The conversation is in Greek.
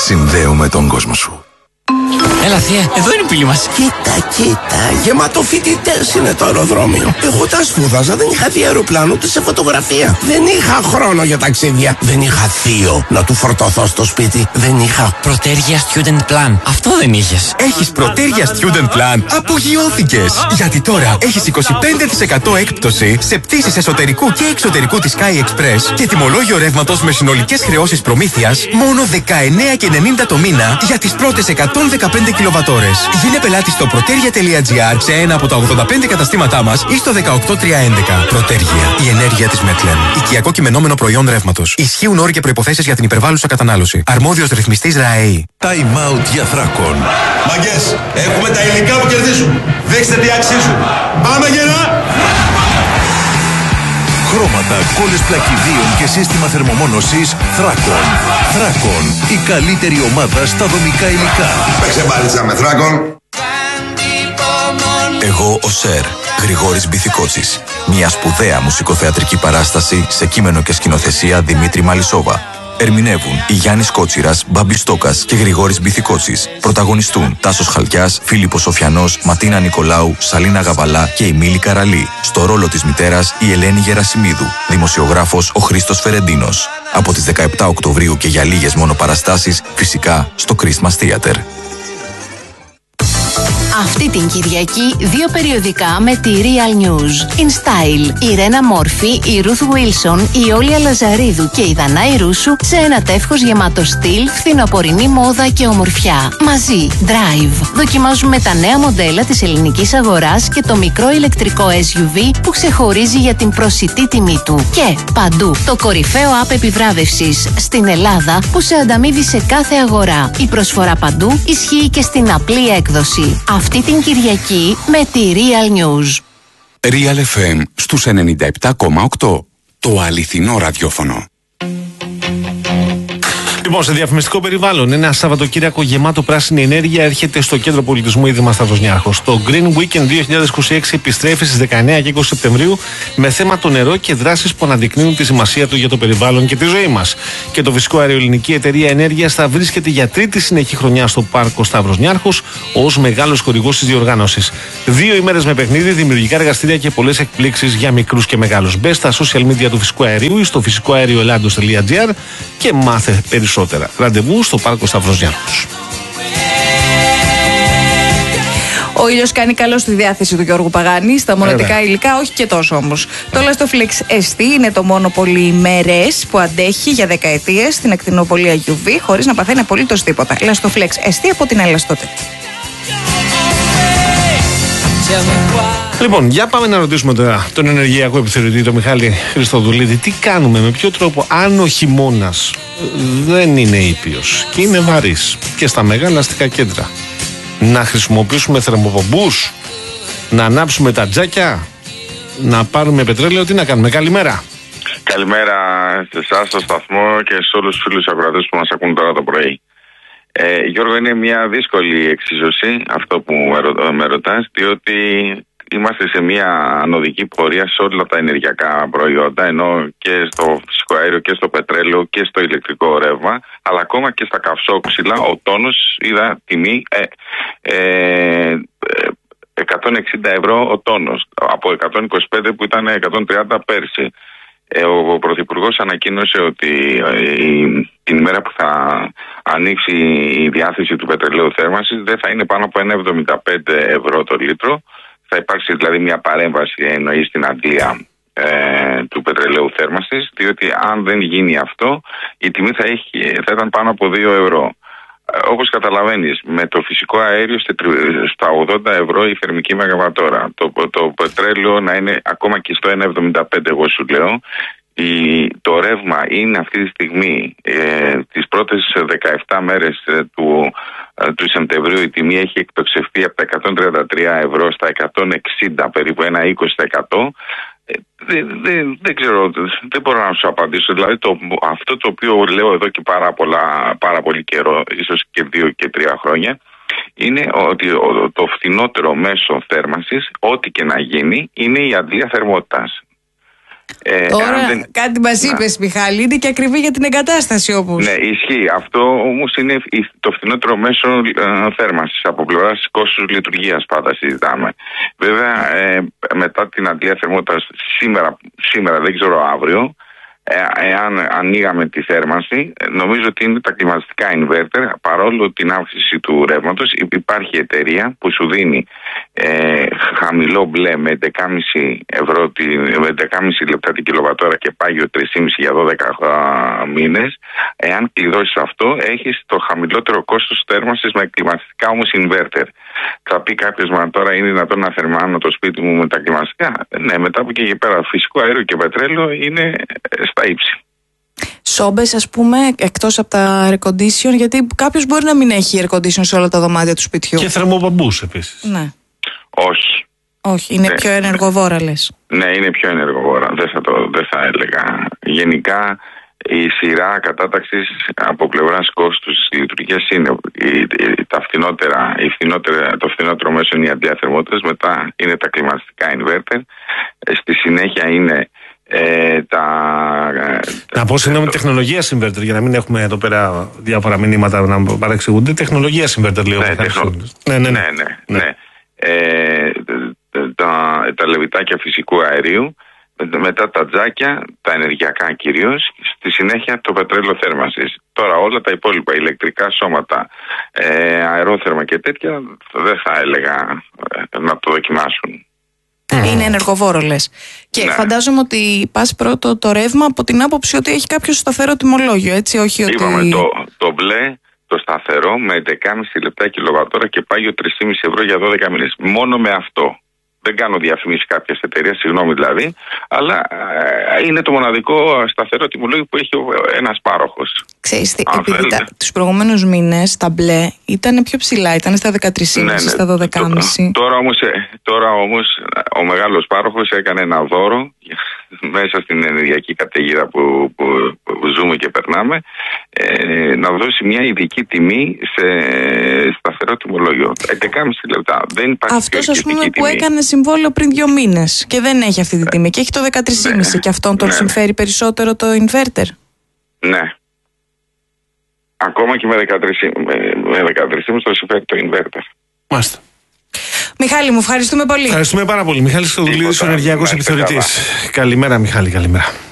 Συνδέουμε τον κόσμο σου. Έλα θεία, εδώ είναι η πύλη μας. Κοίτα, γεμάτο φοιτητές είναι το αεροδρόμιο. Εγώ τα σπούδαζα, δεν είχα δει αεροπλάνο ούτε σε φωτογραφία. Δεν είχα χρόνο για ταξίδια. Δεν είχα θείο να του φορτωθώ στο σπίτι. Δεν είχα Πρωτέργεια Student Plan. Αυτό δεν είχες. Έχεις Πρωτέργεια Student Plan. Απογειώθηκες. Γιατί τώρα έχεις 25% έκπτωση σε πτήσεις εσωτερικού και εξωτερικού της Sky Express και τιμολόγιο ρεύματος με συνολικές χρεώσεις προμήθειας μόνο 19,90 το μήνα για τις πρώτες 115 κιλοβατόρες. Γίνε πελάτη στο proteria.gr σε ένα από τα 85 καταστήματά μας ή στο 18311. Πρωτέργεια. Η ενέργεια της Μετλεν. Οικιακό κειμενόμενο προϊόν ρεύματος. Ισχύουν όροι και προϋποθέσεις για την υπερβάλλουσα κατανάλωση. Αρμόδιος ρυθμιστής ΡΑΕΗ. Time out για Θράκον. Μαγκές, έχουμε τα υλικά που κερδίζουν. Δείξτε τι αξίζουν. Πάμε γερά! Χρώματα, κόλλες πλακιδίων και σύστημα θερμομόνωσης Θράκον. Θράκον, η καλύτερη ομάδα στα δομικά υλικά. Παίξε μπάλιτσα με Θράκον. Εγώ ο Σερ, Γρηγόρης Μπιθικότσης. Μια σπουδαία μουσικοθεατρική παράσταση σε κείμενο και σκηνοθεσία Δημήτρη Μαλισσόβα. Ερμηνεύουν η Γιάννης Κότσιρας, Μπάμπης Στόκας και Γρηγόρης Μπιθικότσης. Πρωταγωνιστούν Τάσος Χαλκιάς, Φίλιππος Σοφιανός, Ματίνα Νικολάου, Σαλίνα Γαβαλά και η Μίλη Καραλή. Στο ρόλο της μητέρας η Ελένη Γερασιμίδου. Δημοσιογράφος ο Χρήστος Φερεντίνος. Από τις 17 Οκτωβρίου και για λίγες μόνο παραστάσεις, φυσικά στο Christmas Theater. Αυτή την Κυριακή 2 περιοδικά με τη Real News. In Style, η Ρένα Μόρφη, η Ruth Wilson, η Όλια Λαζαρίδου και η Δανάη Ρούσου σε ένα τεύχος γεμάτο στυλ, φθινοπορεινή μόδα και ομορφιά. Μαζί, Drive. Δοκιμάζουμε τα νέα μοντέλα της ελληνικής αγοράς και το μικρό ηλεκτρικό SUV που ξεχωρίζει για την προσιτή τιμή του. Και παντού, το κορυφαίο app επιβράβευσης στην Ελλάδα που σε ανταμείβει σε κάθε αγορά. Η προσφορά παντού ισχύει και στην απλή έκδοση. Αυτή την Κυριακή με τη Real News. Real FM στους 97,8. Το αληθινό ραδιόφωνο. Λοιπόν, σε διαφημιστικό περιβάλλον, ένα Σαββατοκύριακο γεμάτο πράσινη ενέργεια έρχεται στο Κέντρο Πολιτισμού Ίδρυμα Σταυροσνιάρχος. Το Green Weekend 2026 επιστρέφει στις 19 και 20 Σεπτεμβρίου με θέμα το νερό και δράσεις που αναδεικνύουν τη σημασία του για το περιβάλλον και τη ζωή μας. Και το Φυσικό Αέριο Ελληνική Εταιρεία Ενέργειας θα βρίσκεται για τρίτη συνεχή χρονιά στο Πάρκο Σταυροσνιάρχος ως μεγάλος χορηγός της διοργάνωσης. 2 ημέρες με παιχνίδι, δημιουργικά εργαστήρια και πολλές εκπλήξεις για μικρούς και μεγάλους. Μπες στα social media του Φυσικού Αερίου ή στο φυσικοαερioελλάδος.gr και μάθε περισσότερα. Ραντεβού στο Πάρκο Σταυροσνιάρχος. Ο ήλιος κάνει καλό στη διάθεση του Γιώργου Παγάνη, στα μοναδικά υλικά, όχι και τόσο όμως. Το Elastoflex ST είναι το μόνο πολυημερές που αντέχει για δεκαετίες στην ακτινοβολία UV χωρίς να παθαίνει απολύτως τίποτα. Elastoflex ST από την Elastotec. Λοιπόν, για πάμε να ρωτήσουμε τώρα τον ενεργειακό επιθεωρητή, τον Μιχάλη Χριστοδουλίδη, τι κάνουμε, με ποιο τρόπο, αν ο χειμώνας δεν είναι ήπιος και είναι βαρύς και στα μεγάλα αστικά κέντρα, να χρησιμοποιήσουμε θερμοπομπούς, να ανάψουμε τα τζάκια, να πάρουμε πετρέλαιο, τι να κάνουμε? Καλημέρα. Καλημέρα σε εσάς, στο σταθμό και σε όλους τους φίλους ακροατές που μας ακούν τώρα το πρωί. Γιώργο, είναι μια δύσκολη εξίσωση αυτό που με ρωτάς, διότι είμαστε σε μια ανωδική πορεία σε όλα τα ενεργειακά προϊόντα, ενώ και στο φυσικό αέριο και στο πετρέλαιο και στο ηλεκτρικό ρεύμα, αλλά ακόμα και στα καυσόξυλα ο τόνος είδα τιμή 160 ευρώ ο τόνος, από 125 που ήταν 130 πέρσι. Ο Πρωθυπουργός ανακοίνωσε ότι την ημέρα που θα ανοίξει η διάθεση του πετρελαίου θέρμανσης δεν θα είναι πάνω από 1,75 ευρώ το λίτρο. Θα υπάρξει δηλαδή μια παρέμβαση, εννοεί, στην Αγγλία του πετρελαίου θέρμανσης, διότι αν δεν γίνει αυτό η τιμή θα ήταν πάνω από 2 ευρώ. Όπως καταλαβαίνεις, με το φυσικό αέριο στα 80 ευρώ η θερμική μεγαβατόρα, το πετρέλαιο να είναι ακόμα και στο 1,75 εγώ σου λέω. Το ρεύμα είναι αυτή τη στιγμή τις πρώτες 17 μέρες του Σεπτεμβρίου η τιμή έχει εκτοξευτεί από τα 133 ευρώ στα 160, περίπου ένα 20%. Δεν ξέρω, δεν μπορώ να σου απαντήσω. Δηλαδή αυτό το οποίο λέω εδώ και πάρα πολύ καιρό, ίσως και 2 και 3 χρόνια, είναι ότι το φθηνότερο μέσο θέρμανσης, ό,τι και να γίνει, είναι η αντλία θερμότητας. Τώρα κάτι μας είπες, Μιχάλη, είναι και ακριβή για την εγκατάσταση όπως. Ναι, ισχύει. Αυτό όμως είναι το φθηνότερο μέσο θέρμανσης από πλευράς κόστους λειτουργίας πάντα συζητάμε. Βέβαια, μετά την αντλία θερμότητας σήμερα, δεν ξέρω αύριο, εάν ανοίγαμε τη θέρμανση, νομίζω ότι είναι τα κλιματιστικά inverter, παρόλο την αύξηση του ρεύματος. Υπάρχει εταιρεία που σου δίνει χαμηλό μπλε με 11,5 ευρώ, με 11,5 λεπτά την κιλοβατόρα και πάγιο 3,5 για 12 μήνες. Εάν κλειδώσεις αυτό, έχεις το χαμηλότερο κόστος θέρμανσης με κλιματιστικά όμως inverter. Θα πει κάποιος, μα τώρα είναι δυνατόν να θερμάνω το σπίτι μου με τα κλιματιστικά? Ναι, μετά από εκεί πέρα φυσικό αέριο και πετρέλαιο είναι στα ύψη. Σόμπες, ας πούμε, εκτός από τα air condition, γιατί κάποιος μπορεί να μην έχει air condition σε όλα τα δωμάτια του σπιτιού. Και θερμοπαμπούς επίσης. Ναι. Όχι. Όχι, είναι πιο ενεργοβόρα, λες. Ναι, είναι πιο ενεργοβόρα. Δεν θα έλεγα. Γενικά η σειρά κατάταξης από πλευράς κόστους της λειτουργίας είναι το φθηνότερο μέσο είναι η αντλία θερμότητας, μετά είναι τα κλιματιστικά inverter, στη συνέχεια είναι να πω συγγνώμη, τεχνολογία inverter, για να μην έχουμε εδώ πέρα διάφορα μηνύματα να παρεξηγούνται. Τεχνολογία inverter λίγο. Ναι. Τα λεβιτάκια φυσικού αερίου, μετά τα τζάκια, τα ενεργειακά κυρίως, στη συνέχεια το πετρέλαιο θέρμανσης. Τώρα όλα τα υπόλοιπα, ηλεκτρικά σώματα, αερόθερμα και τέτοια, δεν θα έλεγα να το δοκιμάσουν. Είναι ενεργοβόρο, λες. Και φαντάζομαι ότι πας πρώτο το ρεύμα από την άποψη ότι έχει κάποιο σταθερό τιμολόγιο, έτσι, όχι ότι... Είπαμε το μπλε, το σταθερό, με 11,5 λεπτά κιλοβατόρα και πάγιο 3,5 ευρώ για 12 μήνες. Μόνο με αυτό. Δεν κάνω διαφημίσεις κάποιες εταιρείες, συγγνώμη δηλαδή, αλλά είναι το μοναδικό σταθερό τιμολόγιο που έχει ένας πάροχος. Ξέρεις τι, επειδή τους προηγούμενους μήνες τα μπλε ήταν πιο ψηλά, ήταν στα 13,5, στα 12,5. Τώρα όμως ο μεγάλος πάροχος έκανε ένα δώρο μέσα στην ενεργειακή καταιγίδα που ζούμε και περνάμε, να δώσει μια ειδική τιμή σε σταθερό τιμολόγιο. 11,5 λεπτά. Δεν υπάρχει. Αυτός, ας πούμε, που έκανε συμβόλαιο πριν 2 μήνες και δεν έχει αυτή τη τιμή και έχει το 13,5 και αυτόν τον συμφέρει περισσότερο το inverter. Ναι. Ακόμα και με 13,5 το συμφέρει το inverter. Μάλιστα. Μιχάλη, μου ευχαριστούμε πολύ. Ευχαριστούμε πάρα πολύ. Μιχάλης Χρυστοδουλίδης, ο ενεργειακός επιθεωρητής. Καλημέρα, Μιχάλη, καλημέρα.